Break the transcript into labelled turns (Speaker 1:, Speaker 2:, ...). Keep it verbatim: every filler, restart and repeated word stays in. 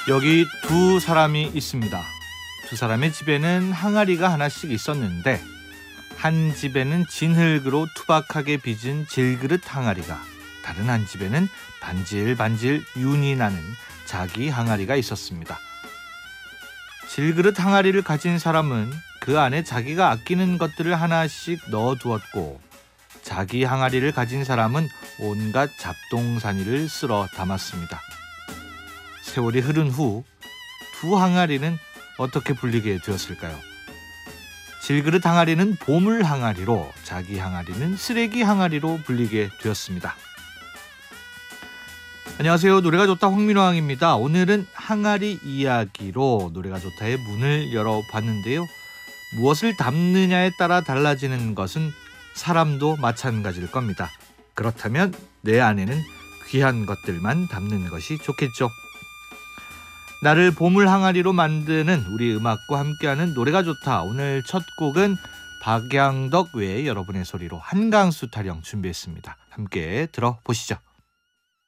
Speaker 1: 여기 두 사람이 있습니다. 두 사람의 집에는 항아리가 하나씩 있었는데 한 집에는 진흙으로 투박하게 빚은 질그릇 항아리가, 다른 한 집에는 반질반질 윤이 나는 자기 항아리가 있었습니다. 질그릇 항아리를 가진 사람은 그 안에 자기가 아끼는 것들을 하나씩 넣어두었고, 자기 항아리를 가진 사람은 온갖 잡동사니를 쓸어 담았습니다. 세월이 흐른 후 두 항아리는 어떻게 불리게 되었을까요? 질그릇 항아리는 보물 항아리로, 자기 항아리는 쓰레기 항아리로 불리게 되었습니다. 안녕하세요. 노래가 좋다 황민호왕입니다. 오늘은 항아리 이야기로 노래가 좋다의 문을 열어봤는데요. 무엇을 담느냐에 따라 달라지는 것은 사람도 마찬가지일 겁니다. 그렇다면 내 안에는 귀한 것들만 담는 것이 좋겠죠. 나를 보물 항아리로 만드는 우리 음악과 함께하는 노래가 좋다. 오늘 첫 곡은 박양덕 외에 여러분의 소리로 한강수 타령 준비했습니다. 함께 들어보시죠.